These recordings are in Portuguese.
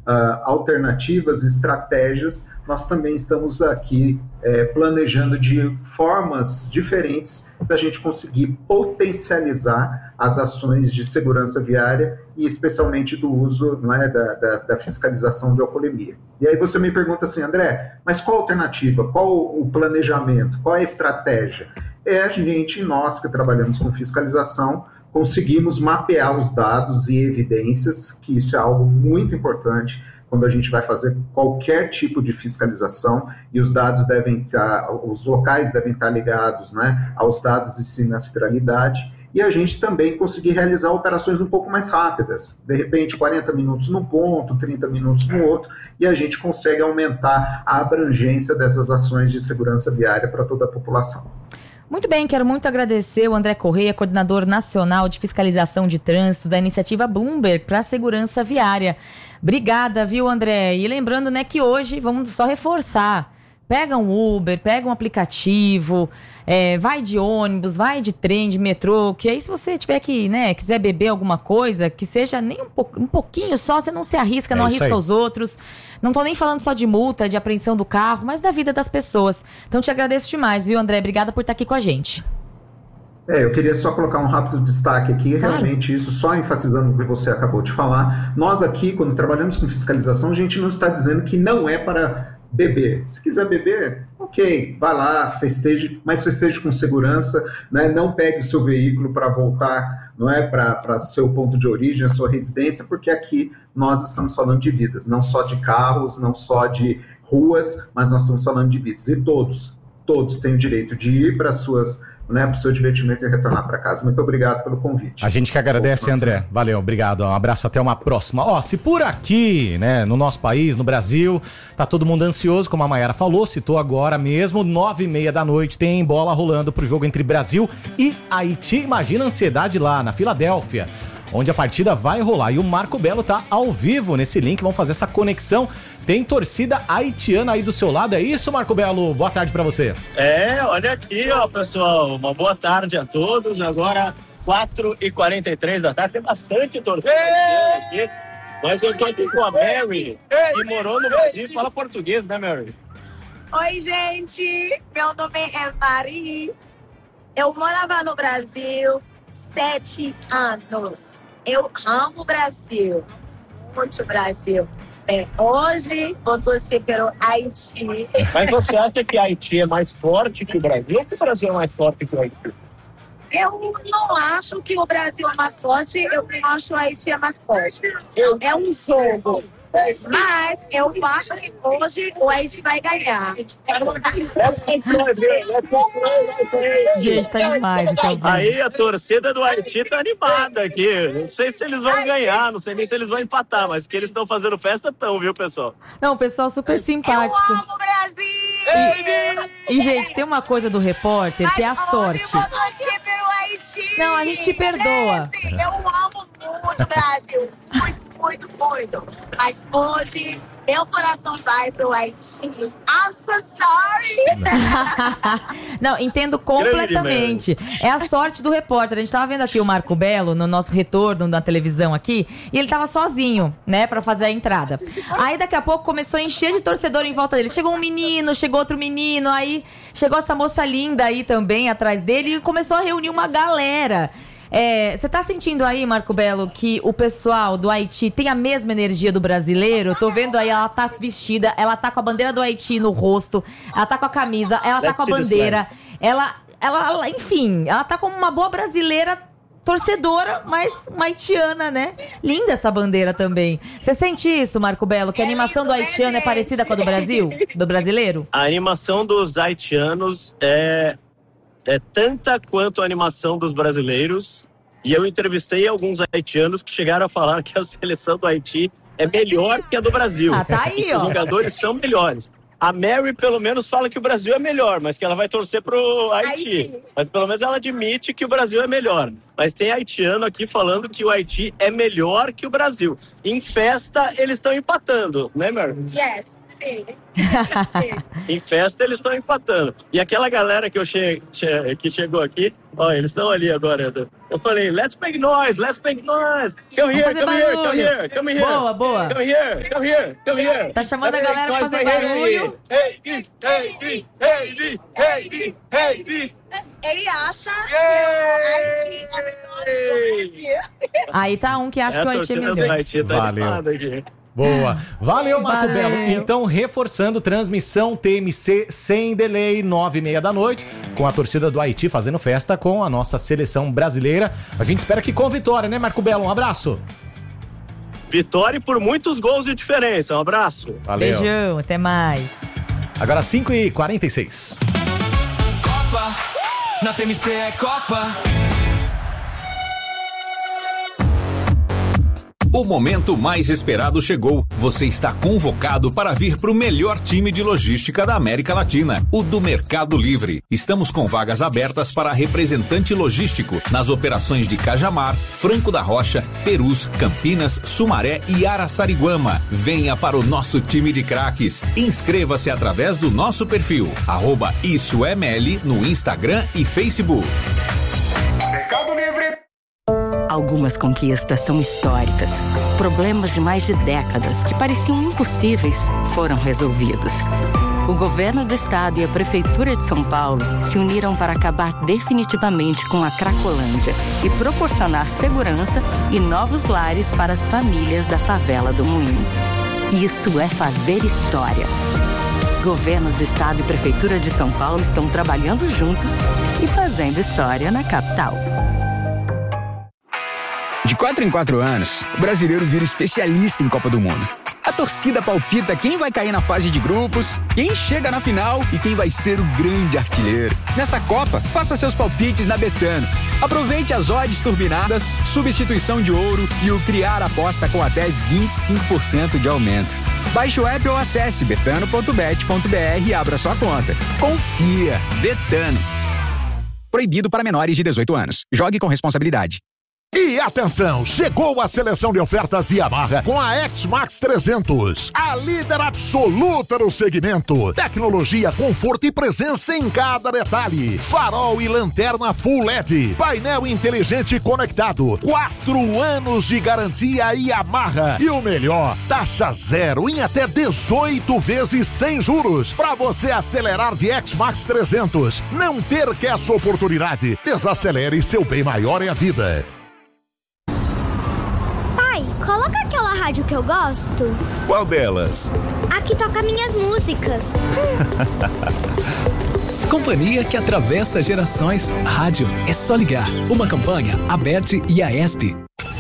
alternativas, estratégias, nós também estamos aqui planejando de formas diferentes da gente conseguir potencializar as ações de segurança viária e especialmente do uso, não é, da fiscalização de alcoolemia. E aí você me pergunta assim, André, mas qual a alternativa? Qual o planejamento? Qual a estratégia? Nós que trabalhamos com fiscalização, conseguimos mapear os dados e evidências, que isso é algo muito importante quando a gente vai fazer qualquer tipo de fiscalização, e os dados os locais devem estar ligados, né, aos dados de sinistralidade, e a gente também conseguir realizar operações um pouco mais rápidas, de repente 40 minutos num ponto, 30 minutos no outro, e a gente consegue aumentar a abrangência dessas ações de segurança viária para toda a população. Muito bem, quero muito agradecer o André Correia, coordenador nacional de fiscalização de trânsito da iniciativa Bloomberg para a segurança viária. Obrigada, viu, André? E lembrando, né, que hoje vamos só reforçar. Pega um Uber, pega um aplicativo, vai de ônibus, vai de trem, de metrô, que aí se você tiver que, né, quiser beber alguma coisa, que seja nem um pouquinho só, você não se arrisca, não arrisca os outros. Não tô nem falando só de multa, de apreensão do carro, mas da vida das pessoas. Então te agradeço demais, viu, André? Obrigada por estar aqui com a gente. Eu queria só colocar um rápido destaque aqui, claro. Realmente isso só enfatizando o que você acabou de falar. Nós aqui, quando trabalhamos com fiscalização, a gente não está dizendo que não é para beber. Se quiser beber, ok, vai lá, festeje, mas festeje com segurança, né? Não pegue o seu veículo para voltar, não é, para seu ponto de origem, a sua residência, porque aqui nós estamos falando de vidas, não só de carros, não só de ruas, mas nós estamos falando de vidas. E todos têm o direito de ir para suas, né, para o seu divertimento e retornar para casa. Muito obrigado pelo convite. A gente que agradece, André. Valeu, obrigado. Um abraço, até uma próxima. Se por aqui, né, no nosso país, no Brasil, tá todo mundo ansioso, como a Mayara falou, citou agora mesmo, 9h30 da noite, tem bola rolando pro jogo entre Brasil e Haiti. Imagina a ansiedade lá na Filadélfia, onde a partida vai rolar. E o Marco Belo tá ao vivo nesse link, vamos fazer essa conexão. Tem torcida haitiana aí do seu lado, é isso, Marco Belo? Boa tarde pra você. Olha aqui, pessoal, uma boa tarde a todos. Agora, 4h43 da tarde, tem bastante torcida aqui. Mas eu tô aqui com a Mary, que morou no Brasil e fala português, né, Mary? Oi, gente, meu nome é Mari. Eu morava no Brasil 7 anos. Eu amo o Brasil. Muito Brasil. Hoje vou torcer pelo Haiti. Mas você acha que Haiti é mais forte que o Brasil ou que o Brasil é mais forte que o Haiti? Eu não acho que o Brasil é mais forte, eu acho que o Haiti é mais forte. É um jogo. Mas eu acho que hoje o Haiti vai ganhar. Gente, tá demais. Aí a torcida do Haiti tá animada aqui. Não sei se eles vão ganhar, não sei nem se eles vão empatar, mas que eles estão fazendo festa estão, viu, pessoal? Não, o pessoal super simpático. Eu amo o Brasil! E, gente, tem uma coisa do repórter que é a sorte. Eu vou torcer pelo Haiti! Não, a gente te perdoa. Eu amo muito o Brasil. Muito. Mas hoje, meu coração vai pro Haiti. I'm so sorry! Não, entendo completamente. É a sorte do repórter. A gente tava vendo aqui o Marco Belo no nosso retorno na televisão aqui, e ele tava sozinho, né, pra fazer a entrada. Aí daqui a pouco começou a encher de torcedor em volta dele. Chegou um menino, chegou outro menino, aí chegou essa moça linda aí também atrás dele e começou a reunir uma galera. Você tá sentindo aí, Marco Belo, que o pessoal do Haiti tem a mesma energia do brasileiro? Eu tô vendo aí, ela tá vestida, ela tá com a bandeira do Haiti no rosto, ela tá com a camisa, ela tá com a bandeira, ela, enfim, ela tá como uma boa brasileira torcedora, mas uma haitiana, né? Linda essa bandeira também. Você sente isso, Marco Belo, que a animação do haitiano é parecida com a do Brasil? Do brasileiro? A animação dos haitianos é tanta quanto a animação dos brasileiros, e eu entrevistei alguns haitianos que chegaram a falar que a seleção do Haiti é melhor que a do Brasil. Tá aí, ó. Os jogadores são melhores. A Mary, pelo menos, fala que o Brasil é melhor, mas que ela vai torcer pro Haiti. Mas pelo menos ela admite que o Brasil é melhor. Mas tem haitiano aqui falando que o Haiti é melhor que o Brasil. Em festa, eles estão empatando, né, Mary? Yes, sim. Em festa, eles estão empatando. E aquela galera que chegou aqui, Ó, eles estão ali agora. Eu falei, let's make noise. Come here. Boa. Come here. Tá chamando a galera pra fazer barulho. Ele acha Aí tá um que acha que o Haiti é melhor. Haiti tá Valeu. animado aqui. Boa. Valeu, Marco Valeu. Belo. Então, reforçando, transmissão TMC sem delay, 9h30 da noite, com a torcida do Haiti fazendo festa com a nossa seleção brasileira. A gente espera que com vitória, né, Marco Belo? Um abraço. Vitória por muitos gols de diferença. Um abraço. Valeu. Beijão, até mais. Agora 5h46. Copa, na TMC é Copa. O momento mais esperado chegou. Você está convocado para vir para o melhor time de logística da América Latina, o do Mercado Livre. Estamos com vagas abertas para representante logístico nas operações de Cajamar, Franco da Rocha, Perus, Campinas, Sumaré e Araçariguama. Venha para o nosso time de craques. Inscreva-se através do nosso perfil, @IssoEML no Instagram e Facebook. Mercado Livre. Algumas conquistas são históricas. Problemas de mais de décadas que pareciam impossíveis foram resolvidos. O governo do estado e a prefeitura de São Paulo se uniram para acabar definitivamente com a Cracolândia e proporcionar segurança e novos lares para as famílias da favela do Moinho. Isso é fazer história. Governo do estado e prefeitura de São Paulo estão trabalhando juntos e fazendo história na capital. De 4 em 4 anos, o brasileiro vira especialista em Copa do Mundo. A torcida palpita quem vai cair na fase de grupos, quem chega na final e quem vai ser o grande artilheiro. Nessa Copa, faça seus palpites na Betano. Aproveite as odds turbinadas, substituição de ouro e o Criar Aposta com até 25% de aumento. Baixe o app ou acesse betano.bet.br e abra sua conta. Confia! Betano. Proibido para menores de 18 anos. Jogue com responsabilidade. E atenção, chegou a seleção de ofertas Yamaha com a X-Max 300, a líder absoluta no segmento. Tecnologia, conforto e presença em cada detalhe. Farol e lanterna Full LED, painel inteligente conectado, 4 anos de garantia Yamaha. E o melhor, taxa zero em até 18 vezes sem juros, para você acelerar de X-Max 300. Não perca essa oportunidade. Desacelere, seu bem maior é a vida. Coloca aquela rádio que eu gosto. Qual delas? A que toca minhas músicas. Companhia que atravessa gerações. Rádio é só ligar. Uma campanha Aberte e Aesp.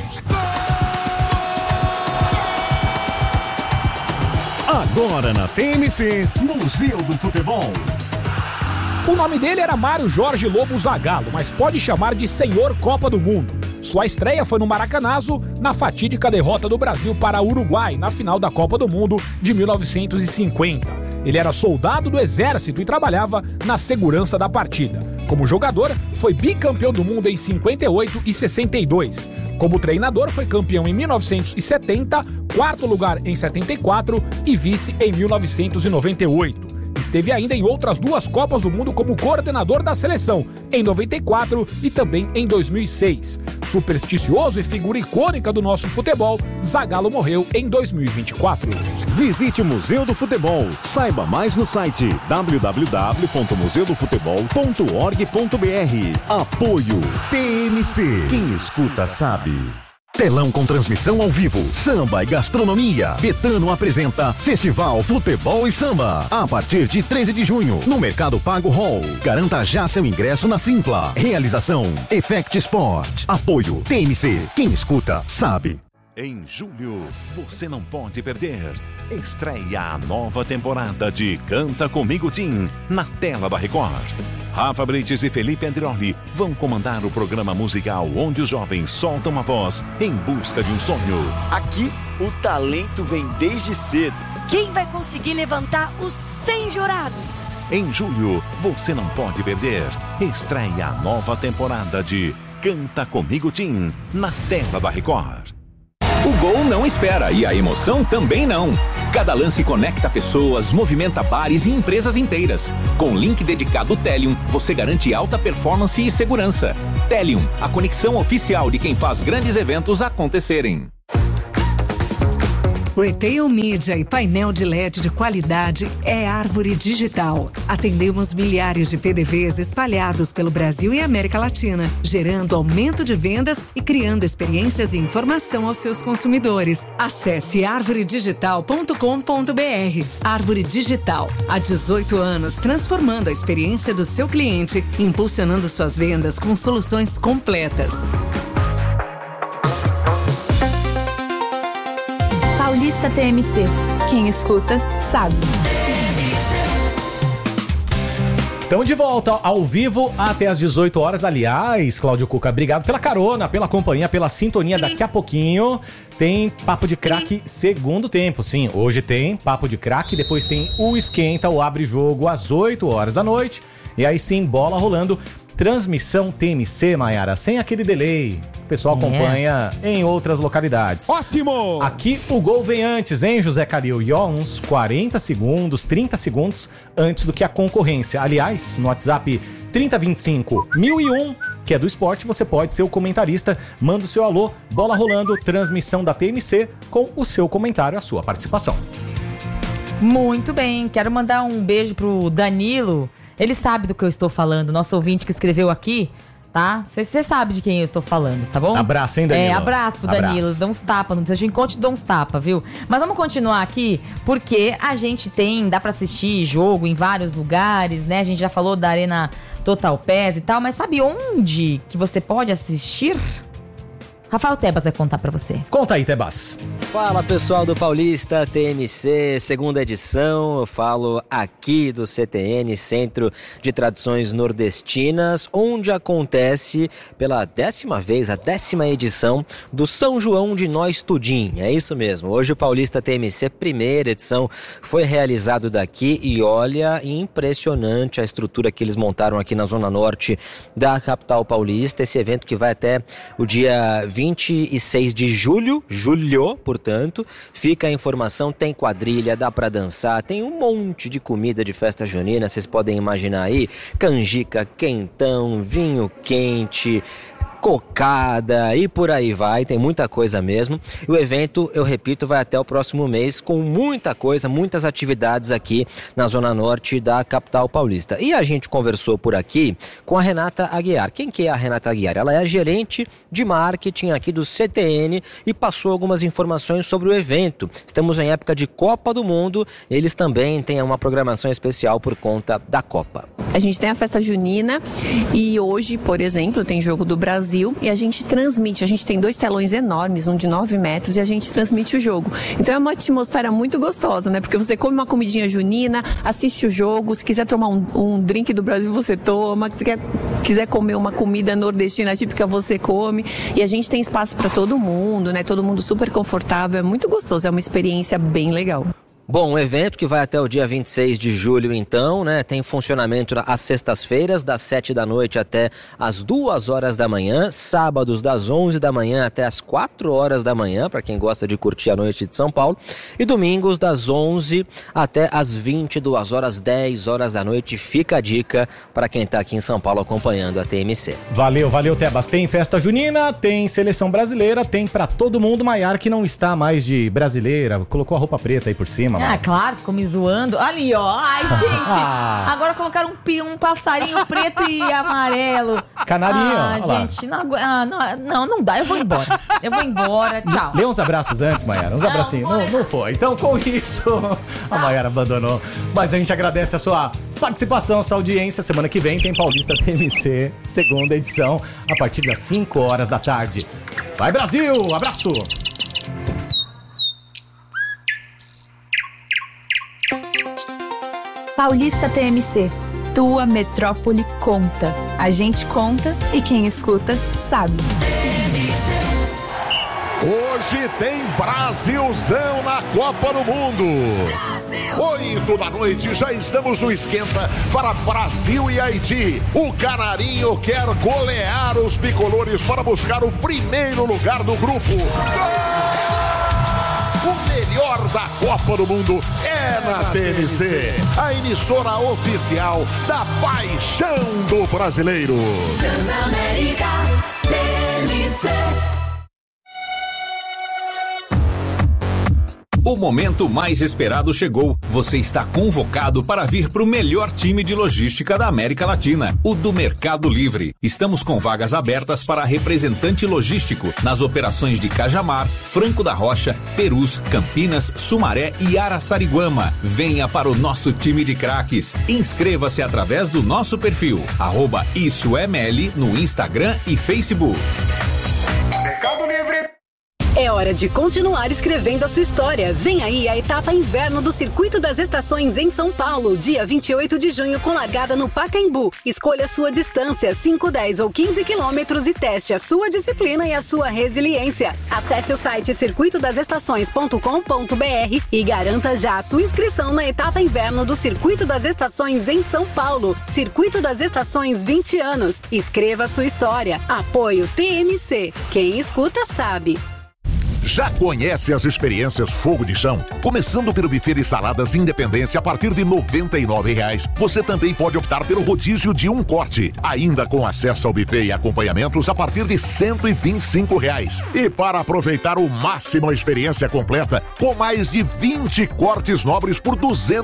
Agora na TMC, Museu do Futebol. O nome dele era Mário Jorge Lobo Zagallo, mas pode chamar de Senhor Copa do Mundo. Sua estreia foi no Maracanazo, na fatídica derrota do Brasil para o Uruguai, na final da Copa do Mundo de 1950. Ele era soldado do Exército e trabalhava na segurança da partida. Como jogador, foi bicampeão do mundo em 58 e 62. Como treinador, foi campeão em 1970, quarto lugar em 74 e vice em 1998. Esteve ainda em outras 2 Copas do Mundo como coordenador da seleção, em 94 e também em 2006. Supersticioso e figura icônica do nosso futebol, Zagallo morreu em 2024. Visite o Museu do Futebol. Saiba mais no site www.museudofutebol.org.br. Apoio TMC. Quem escuta sabe. Telão com transmissão ao vivo, samba e gastronomia. Betano apresenta Festival Futebol e Samba. A partir de 13 de junho, no Mercado Pago Hall. Garanta já seu ingresso na Simpla. Realização Effect Sport. Apoio TMC. Quem escuta, sabe. Em julho, você não pode perder. Estreia a nova temporada de Canta Comigo Tim, na tela da Record. Rafa Brites e Felipe Andrioli vão comandar o programa musical onde os jovens soltam a voz em busca de um sonho. Aqui, o talento vem desde cedo. Quem vai conseguir levantar os 100 jurados? Em julho, você não pode perder. Estreia a nova temporada de Canta Comigo Tim, na tela da Record. O O gol não espera e a emoção também não. Cada lance conecta pessoas, movimenta bares e empresas inteiras. Com link dedicado Telium, você garante alta performance e segurança. Telium, a conexão oficial de quem faz grandes eventos acontecerem. Retail Media e painel de LED de qualidade é Árvore Digital. Atendemos milhares de PDVs espalhados pelo Brasil e América Latina, gerando aumento de vendas e criando experiências e informação aos seus consumidores. Acesse arvoredigital.com.br. Árvore Digital, há 18 anos transformando a experiência do seu cliente, impulsionando suas vendas com soluções completas. Paulista TMC. Quem escuta, sabe. Estamos de volta ao vivo até às 18 horas. Aliás, Cláudio Cuca, obrigado pela carona, pela companhia, pela sintonia. Daqui a pouquinho tem Papo de Craque segundo tempo. Sim, hoje tem Papo de Craque, depois tem o Esquenta, o Abre Jogo às 8 horas da noite. E aí sim, bola rolando. Transmissão TMC, Maiara, sem aquele delay. O pessoal acompanha em outras localidades. Ótimo! Aqui o gol vem antes, hein, José Caril? E ó, uns 40 segundos, 30 segundos antes do que a concorrência. Aliás, no WhatsApp 3025-1001, que é do esporte, você pode ser o comentarista. Manda o seu alô, bola rolando, transmissão da TMC com o seu comentário, a sua participação. Muito bem, quero mandar um beijo pro Danilo. Ele sabe do que eu estou falando, nosso ouvinte que escreveu aqui, tá? Você sabe de quem eu estou falando, tá bom? Abraço, hein, Danilo? Abraço pro Danilo, dá uns tapas, não sei se a gente encontra e dá uns tapas, viu? Mas vamos continuar aqui, porque a gente dá pra assistir jogo em vários lugares, né? A gente já falou da Arena Total Pass e tal, mas sabe onde que você pode assistir? Rafael Tebas vai contar pra você. Conta aí, Tebas. Fala, pessoal do Paulista TMC, segunda edição. Eu falo aqui do CTN, Centro de Tradições Nordestinas, onde acontece pela 10ª vez, a 10ª edição do São João de Nós Tudim. É isso mesmo. Hoje o Paulista TMC, primeira edição, foi realizado daqui e olha, impressionante a estrutura que eles montaram aqui na Zona Norte da capital paulista. Esse evento que vai até o dia 26 de julho, portanto, fica a informação, tem quadrilha, dá pra dançar, tem um monte de comida de festa junina, vocês podem imaginar aí, canjica, quentão, vinho quente, cocada e por aí vai, tem muita coisa mesmo. E o evento, eu repito, vai até o próximo mês com muita coisa, muitas atividades aqui na Zona Norte da capital paulista. E a gente conversou por aqui com a Renata Aguiar. Quem que é a Renata Aguiar? Ela é a gerente de marketing aqui do CTN e passou algumas informações sobre o evento. Estamos em época de Copa do Mundo, eles também têm uma programação especial por conta da Copa. A gente tem a festa junina e hoje, por exemplo, tem jogo do Brasil e a gente transmite, a gente tem 2 telões enormes, um de 9 metros e a gente transmite o jogo. Então é uma atmosfera muito gostosa, né? Porque você come uma comidinha junina, assiste o jogo, se quiser tomar um drink do Brasil você toma, se quiser comer uma comida nordestina típica você come e a gente tem espaço para todo mundo, né? Todo mundo super confortável, é muito gostoso, é uma experiência bem legal. Bom, um evento que vai até o dia 26 de julho, então, né? Tem funcionamento às sextas-feiras, das 7 da noite até às 2 horas da manhã, sábados das 11 da manhã até às 4 horas da manhã, para quem gosta de curtir a noite de São Paulo, e domingos das 11 até às 22 horas, 10 horas da noite. Fica a dica para quem tá aqui em São Paulo acompanhando a TMC. Valeu, Tebas. Tem festa junina, tem seleção brasileira, tem pra todo mundo. Maiara que não está mais de brasileira, colocou a roupa preta aí por cima. Ah, claro, ficou me zoando. Ali, ó. Ai, gente. Agora colocaram um passarinho preto e amarelo. Canarinho, ó. Gente, não dá. Eu vou embora. Tchau. Dê uns abraços antes, Maiara. Uns abracinhos. Não foi. Então, com isso, a Maiara abandonou. Mas a gente agradece a sua participação, a sua audiência. Semana que vem tem Paulista TMC, segunda edição, a partir das 5 horas da tarde. Vai, Brasil! Abraço! Paulista TMC, tua metrópole conta. A gente conta e quem escuta sabe. Hoje tem Brasilzão na Copa do Mundo. 8 da noite, já estamos no esquenta para Brasil e Haiti. O Canarinho quer golear os bicolores para buscar o primeiro lugar do grupo. Gol! da Copa do Mundo é na TMC, a emissora oficial da paixão do brasileiro. Transamérica, TMC. O momento mais esperado chegou. Você está convocado para vir para o melhor time de logística da América Latina, o do Mercado Livre. Estamos com vagas abertas para representante logístico nas operações de Cajamar, Franco da Rocha, Perus, Campinas, Sumaré e Araçariguama. Venha para o nosso time de craques. Inscreva-se através do nosso perfil, @IssoEML no Instagram e Facebook. Mercado Livre. É hora de continuar escrevendo a sua história. Vem aí a etapa inverno do Circuito das Estações em São Paulo, dia 28 de junho, com largada no Pacaembu. Escolha a sua distância, 5, 10 ou 15 quilômetros e teste a sua disciplina e a sua resiliência. Acesse o site circuitodasestações.com.br e garanta já a sua inscrição na etapa inverno do Circuito das Estações em São Paulo. Circuito das Estações 20 anos. Escreva a sua história. Apoio TMC. Quem escuta sabe. Já conhece as experiências Fogo de Chão? Começando pelo buffet de saladas Independência a partir de R$ 99,00. Você também pode optar pelo rodízio de um corte, ainda com acesso ao buffet e acompanhamentos a partir de R$ 125,00. E para aproveitar o máximo a experiência completa, com mais de 20 cortes nobres por R$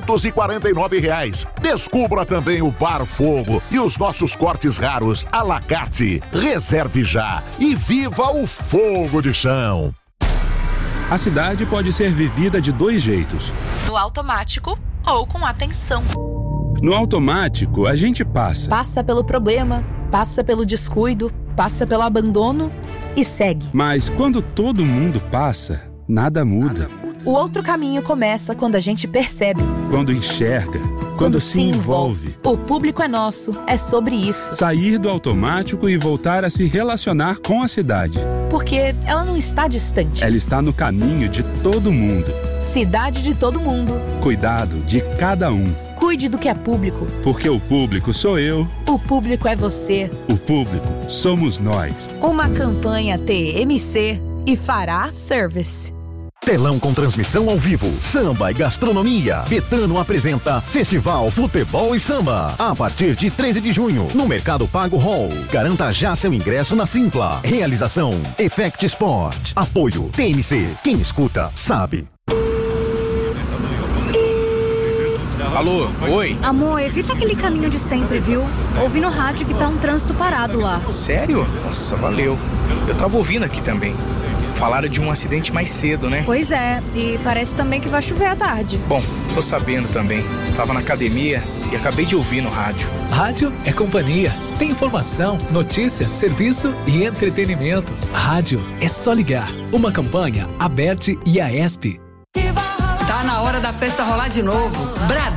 249,00. Descubra também o Bar Fogo e os nossos cortes raros à la carte. Reserve já e viva o Fogo de Chão! A cidade pode ser vivida de 2 jeitos. No automático ou com atenção. No automático, a gente passa. Passa pelo problema, passa pelo descuido, passa pelo abandono e segue. Mas quando todo mundo passa, nada muda. O outro caminho começa quando a gente percebe. Quando enxerga. Quando se envolve. O público é nosso, é sobre isso. Sair do automático e voltar a se relacionar com a cidade. Porque ela não está distante. Ela está no caminho de todo mundo. Cidade de todo mundo. Cuidado de cada um. Cuide do que é público. Porque o público sou eu. O público é você. O público somos nós. Uma campanha TMC e Fará Service. Telão com transmissão ao vivo, samba e gastronomia. Betano apresenta Festival Futebol e Samba. A partir de 13 de junho, no Mercado Pago Hall. Garanta já seu ingresso na Simpla. Realização Effect Sport. Apoio TMC. Quem escuta, sabe. Alô, oi? Amor, evita aquele caminho de sempre, viu? Ouvi no rádio que tá um trânsito parado lá. Sério? Nossa, valeu. Eu tava ouvindo aqui também. Falaram de um acidente mais cedo, né? Pois é, e parece também que vai chover à tarde. Bom, tô sabendo também. Tava na academia e acabei de ouvir no rádio. Rádio é companhia. Tem informação, notícia, serviço e entretenimento. Rádio é só ligar. Uma campanha, Aberte e AESP. Tá na hora da festa rolar de novo. Bradesco.